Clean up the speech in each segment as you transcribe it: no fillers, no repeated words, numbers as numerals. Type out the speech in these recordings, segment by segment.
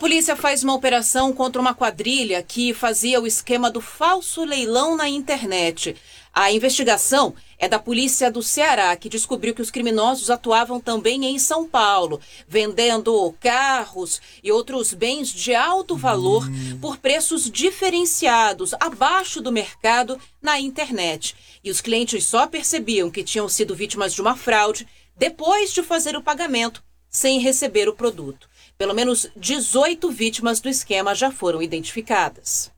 polícia faz uma operação contra uma quadrilha que fazia o esquema do falso leilão na internet. A investigação é da polícia do Ceará, que descobriu que os criminosos atuavam também em São Paulo, vendendo carros e outros bens de alto valor por preços diferenciados, abaixo do mercado, na internet. E os clientes só percebiam que tinham sido vítimas de uma fraude depois de fazer o pagamento, sem receber o produto. Pelo menos 18 vítimas do esquema já foram identificadas.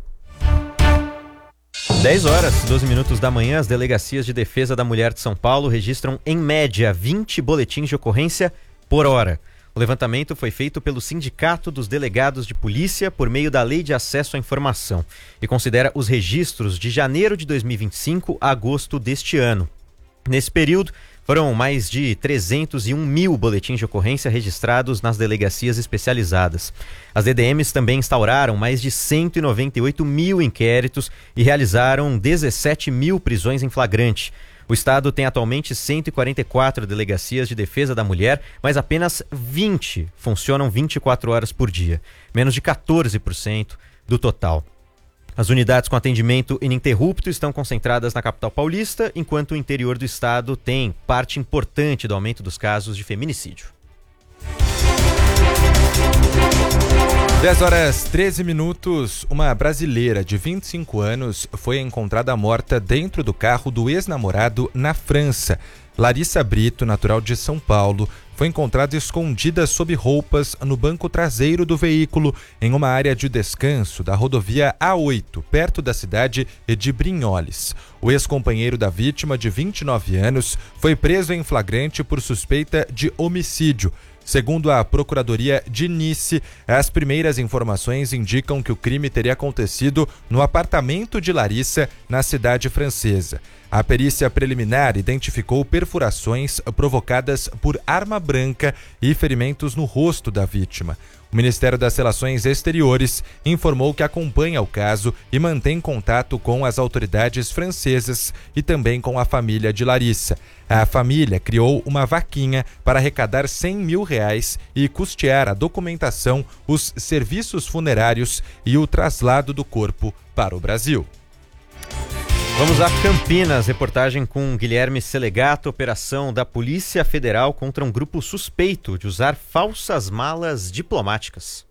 10h12 da manhã, as delegacias de defesa da mulher de São Paulo registram, em média, 20 boletins de ocorrência por hora. O levantamento foi feito pelo Sindicato dos Delegados de Polícia por meio da Lei de Acesso à Informação e considera os registros de janeiro de 2025 a agosto deste ano. Nesse período, foram mais de 301 mil boletins de ocorrência registrados nas delegacias especializadas. As DDMs também instauraram mais de 198 mil inquéritos e realizaram 17 mil prisões em flagrante. O Estado tem atualmente 144 delegacias de defesa da mulher, mas apenas 20 funcionam 24 horas por dia, menos de 14% do total. As unidades com atendimento ininterrupto estão concentradas na capital paulista, enquanto o interior do estado tem parte importante do aumento dos casos de feminicídio. 10h13, uma brasileira de 25 anos foi encontrada morta dentro do carro do ex-namorado na França. Larissa Brito, natural de São Paulo, foi encontrada escondida sob roupas no banco traseiro do veículo em uma área de descanso da rodovia A8, perto da cidade de Brignoles. O ex-companheiro da vítima, de 29 anos, foi preso em flagrante por suspeita de homicídio. Segundo a Procuradoria de Nice, as primeiras informações indicam que o crime teria acontecido no apartamento de Larissa, na cidade francesa. A perícia preliminar identificou perfurações provocadas por arma branca e ferimentos no rosto da vítima. O Ministério das Relações Exteriores informou que acompanha o caso e mantém contato com as autoridades francesas e também com a família de Larissa. A família criou uma vaquinha para arrecadar R$100 mil e custear a documentação, os serviços funerários e o traslado do corpo para o Brasil. Vamos a Campinas, reportagem com Guilherme Selegato, operação da Polícia Federal contra um grupo suspeito de usar falsas malas diplomáticas.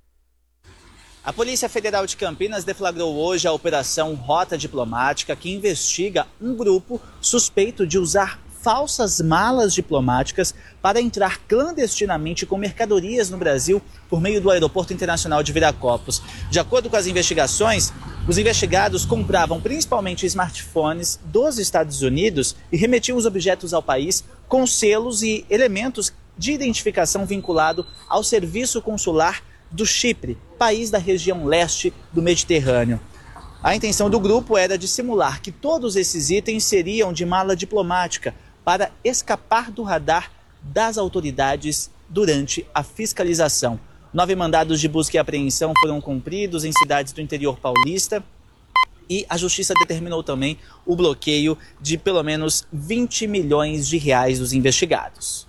A Polícia Federal de Campinas deflagrou hoje a Operação Rota Diplomática, que investiga um grupo suspeito de usar falsas malas diplomáticas para entrar clandestinamente com mercadorias no Brasil por meio do Aeroporto Internacional de Viracopos. De acordo com as investigações, os investigados compravam principalmente smartphones dos Estados Unidos e remetiam os objetos ao país com selos e elementos de identificação vinculado ao serviço consular do Chipre, país da região leste do Mediterrâneo. A intenção do grupo era de simular que todos esses itens seriam de mala diplomática para escapar do radar das autoridades durante a fiscalização. 9 mandados de busca e apreensão foram cumpridos em cidades do interior paulista e a Justiça determinou também o bloqueio de pelo menos R$20 milhões dos investigados.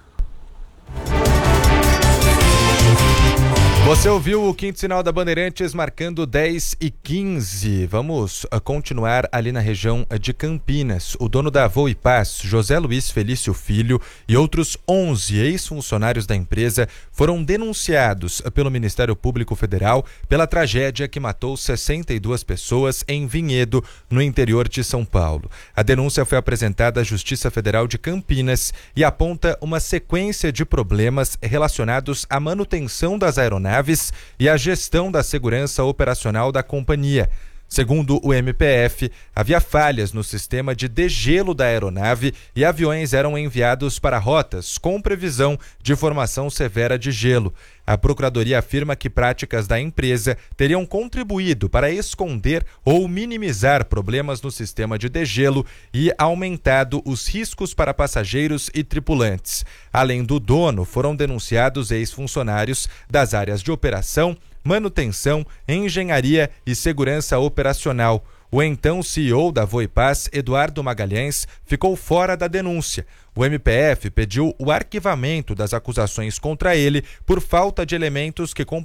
Você ouviu o Quinto Sinal da Bandeirantes marcando 10h15. Vamos continuar ali na região de Campinas. O dono da Voo e Paz, José Luiz Felício Filho, e outros 11 ex-funcionários da empresa foram denunciados pelo Ministério Público Federal pela tragédia que matou 62 pessoas em Vinhedo, no interior de São Paulo. A denúncia foi apresentada à Justiça Federal de Campinas e aponta uma sequência de problemas relacionados à manutenção das aeronaves e a gestão da segurança operacional da companhia. Segundo o MPF, havia falhas no sistema de degelo da aeronave e aviões eram enviados para rotas com previsão de formação severa de gelo. A Procuradoria afirma que práticas da empresa teriam contribuído para esconder ou minimizar problemas no sistema de degelo e aumentado os riscos para passageiros e tripulantes. Além do dono, foram denunciados ex-funcionários das áreas de operação, manutenção, engenharia e segurança operacional. O então CEO da Voo e Paz, Eduardo Magalhães, ficou fora da denúncia. O MPF pediu o arquivamento das acusações contra ele por falta de elementos que